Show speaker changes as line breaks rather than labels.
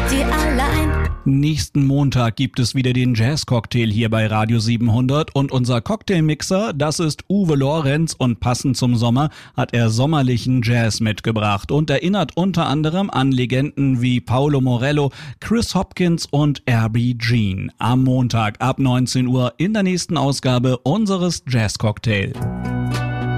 dir allein.
Nächsten Montag gibt es wieder den Jazz-Cocktail hier bei Radio 700 und unser Cocktailmixer, das ist Uwe Lorenz und passend zum Sommer hat er sommerlichen Jazz mitgebracht und erinnert unter anderem an Legenden wie Paolo Morello, Chris Hopkins und Herbie Jean. Am Montag ab 19 Uhr in der nächsten Ausgabe unseres Jazz-Cocktail.